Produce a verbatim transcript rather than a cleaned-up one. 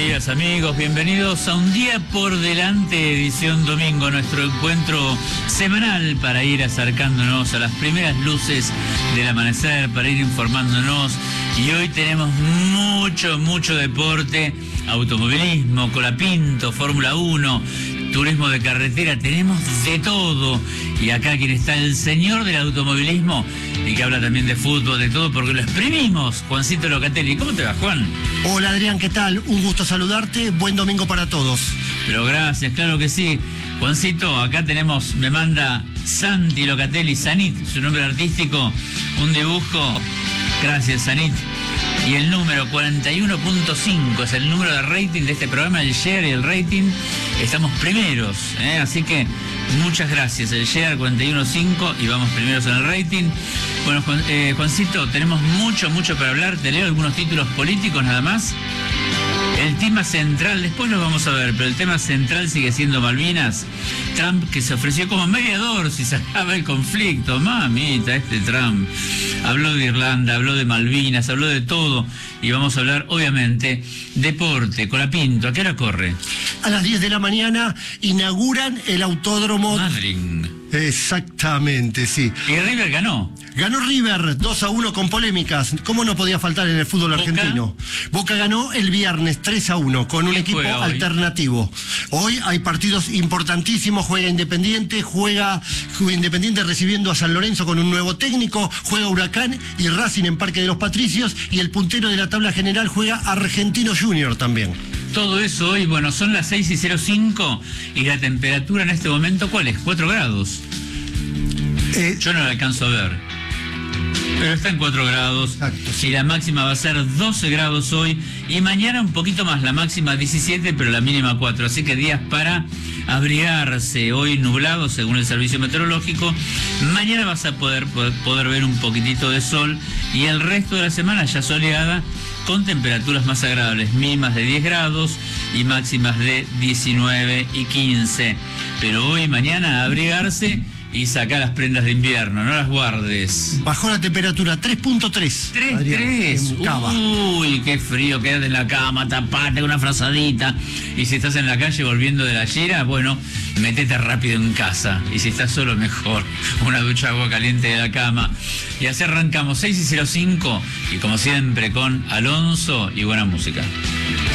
días, amigos, bienvenidos a Un Día por Delante, edición domingo, nuestro encuentro semanal para ir acercándonos a las primeras luces del amanecer, para ir informándonos. Y hoy tenemos mucho, mucho deporte, automovilismo, colapinto, Fórmula uno, turismo de carretera, tenemos de todo. Y acá quien está, el señor del automovilismo, y que habla también de fútbol, de todo, porque lo exprimimos, Juancito Locatelli. ¿Cómo te va, Juan? Hola, Adrián, ¿qué tal? Un gusto saludarte, buen domingo para todos. Pero gracias, claro que sí. Juancito, acá tenemos, me manda Santi Locatelli, Sanit, su nombre artístico, un dibujo. Gracias, Sanit. Y el número cuarenta y uno punto cinco es el número de rating de este programa, el share y el rating. Estamos primeros, ¿eh? Así que muchas gracias. El share cuarenta y uno punto cinco y vamos primeros en el rating. Bueno, Juan, eh, Juancito, tenemos mucho, mucho para hablar. Te leo algunos títulos políticos nada más. El tema central, después lo vamos a ver, pero el tema central sigue siendo Malvinas. Trump, que se ofreció como mediador si se acaba el conflicto. Mamita, este Trump. Habló de Irlanda, habló de Malvinas, habló de todo. Y vamos a hablar, obviamente, deporte, colapinto. ¿A qué hora corre? A las diez de la mañana inauguran el autódromo... Madrid. Exactamente, sí. Y River ganó. Ganó River dos a uno con polémicas. ¿Cómo no podía faltar en el fútbol ¿Boca? argentino? Boca ganó el viernes tres a uno con un equipo alternativo. Hoy? hoy hay partidos importantísimos. Juega Independiente, juega, juega Independiente recibiendo a San Lorenzo con un nuevo técnico, juega Huracán y Racing en Parque de los Patricios, y el puntero de la tabla general juega Argentino Junior también. Todo eso hoy, bueno, son las seis y cero cinco y la temperatura en este momento, ¿cuál es? cuatro grados. Eh, Yo no la alcanzo a ver, pero está en cuatro grados. Exacto, sí. Y la máxima va a ser doce grados hoy, y mañana un poquito más, la máxima diecisiete, pero la mínima cuatro, así que días para abrigarse. Hoy nublado según el servicio meteorológico. Mañana vas a poder, poder, poder ver un poquitito de sol, y el resto de la semana ya soleada, con temperaturas más agradables, mínimas de diez grados y máximas de diecinueve y quince. Pero hoy y mañana a abrigarse y sacar las prendas de invierno, no las guardes. Bajó la temperatura tres punto tres. tres punto tres. Uy, qué frío, quédate en la cama, tapate con una frazadita. Y si estás en la calle volviendo de la llera, bueno, metete rápido en casa. Y si estás solo, mejor, una ducha de agua caliente de la cama. Y así arrancamos seis y cero cinco, y como siempre con Alonso y buena música.